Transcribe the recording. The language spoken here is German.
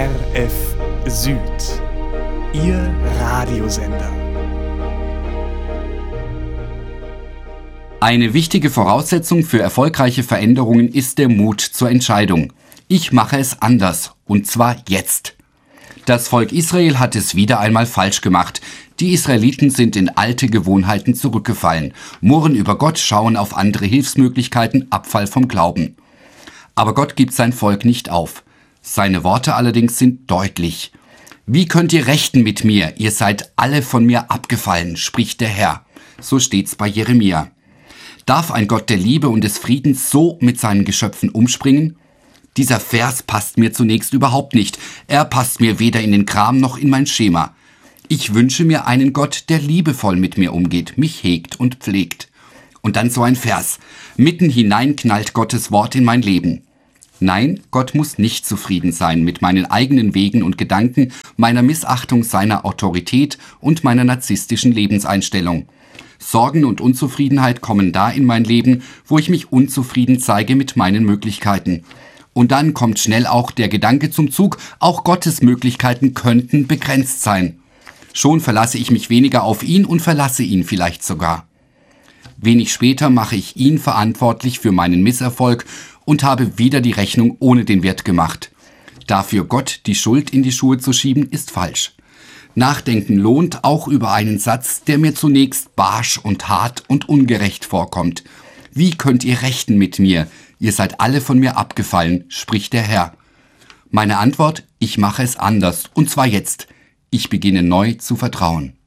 RF Süd, Ihr Radiosender. Eine wichtige Voraussetzung für erfolgreiche Veränderungen ist der Mut zur Entscheidung. Ich mache es anders, und zwar jetzt. Das Volk Israel hat es wieder einmal falsch gemacht. Die Israeliten sind in alte Gewohnheiten zurückgefallen, murren über Gott, schauen auf andere Hilfsmöglichkeiten, Abfall vom Glauben. Aber Gott gibt sein Volk nicht auf. Seine Worte allerdings sind deutlich. Wie könnt ihr rechten mit mir? Ihr seid alle von mir abgefallen, spricht der Herr. So steht's bei Jeremia. Darf ein Gott der Liebe und des Friedens so mit seinen Geschöpfen umspringen? Dieser Vers passt mir zunächst überhaupt nicht. Er passt mir weder in den Kram noch in mein Schema. Ich wünsche mir einen Gott, der liebevoll mit mir umgeht, mich hegt und pflegt. Und dann so ein Vers. Mitten hinein knallt Gottes Wort in mein Leben. Nein, Gott muss nicht zufrieden sein mit meinen eigenen Wegen und Gedanken, meiner Missachtung seiner Autorität und meiner narzisstischen Lebenseinstellung. Sorgen und Unzufriedenheit kommen da in mein Leben, wo ich mich unzufrieden zeige mit meinen Möglichkeiten. Und dann kommt schnell auch der Gedanke zum Zug, auch Gottes Möglichkeiten könnten begrenzt sein. Schon verlasse ich mich weniger auf ihn und verlasse ihn vielleicht sogar. Wenig später mache ich ihn verantwortlich für meinen Misserfolg und habe wieder die Rechnung ohne den Wert gemacht. Dafür Gott die Schuld in die Schuhe zu schieben, ist falsch. Nachdenken lohnt auch über einen Satz, der mir zunächst barsch und hart und ungerecht vorkommt. Wie könnt ihr rechten mit mir? Ihr seid alle von mir abgefallen, spricht der Herr. Meine Antwort: Ich mache es anders, und zwar jetzt. Ich beginne neu zu vertrauen.